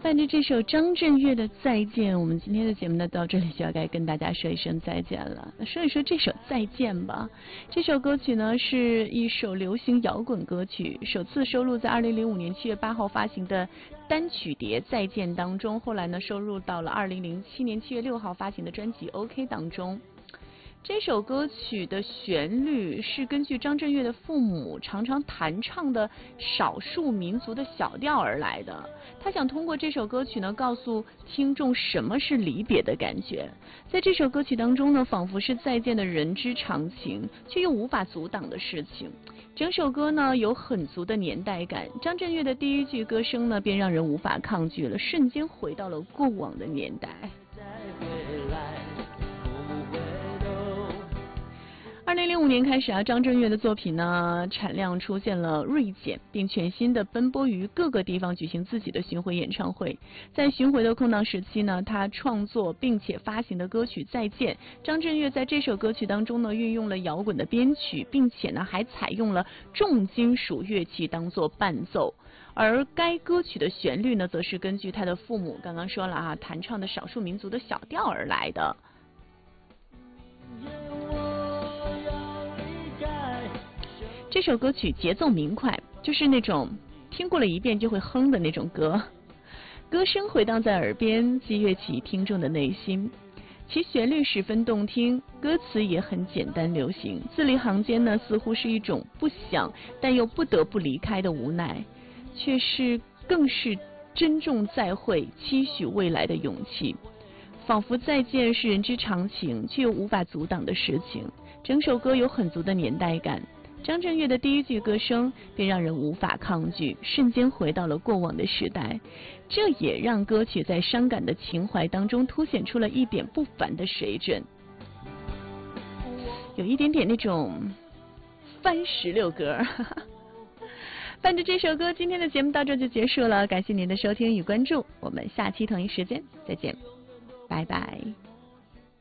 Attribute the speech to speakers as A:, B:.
A: 伴着这首张震岳的《再见》，我们今天的节目呢到这里就要该跟大家说一声再见了。说一说这首《再见》吧。这首歌曲呢是一首流行摇滚歌曲，首次收录在2005年7月8号发行的单曲碟《再见》当中，后来呢收录到了2007年7月6号发行的专辑《OK》当中。这首歌曲的旋律是根据张震岳的父母常常弹唱的少数民族的小调而来的。他想通过这首歌曲呢，告诉听众什么是离别的感觉。在这首歌曲当中呢，仿佛是再见的人之常情，却又无法阻挡的事情。整首歌呢有很足的年代感，张震岳的第一句歌声呢，便让人无法抗拒了，瞬间回到了过往的年代。2005年开始啊，张震岳的作品呢产量出现了锐减，并全新的奔波于各个地方举行自己的巡回演唱会。在巡回的空档时期呢，他创作并且发行的歌曲《再见》，张震岳在这首歌曲当中呢运用了摇滚的编曲，并且呢还采用了重金属乐器当做伴奏。而该歌曲的旋律呢，则是根据他的父母刚刚说了啊，弹唱的少数民族的小调而来的。这首歌曲节奏明快，就是那种听过了一遍就会哼的那种歌，歌声回荡在耳边，激越起听众的内心。其旋律十分动听，歌词也很简单流行，字里行间呢，似乎是一种不想但又不得不离开的无奈，却是更是珍重再会、期许未来的勇气。仿佛再见是人之常情，却又无法阻挡的事情。整首歌有很足的年代感。张震岳的第一句歌声便让人无法抗拒，瞬间回到了过往的时代。这也让歌曲在伤感的情怀当中凸显出了一点不凡的水准，有一点点那种番石榴歌。伴着这首歌，今天的节目到这就结束了，感谢您的收听与关注，我们下期同一时间再见，拜拜。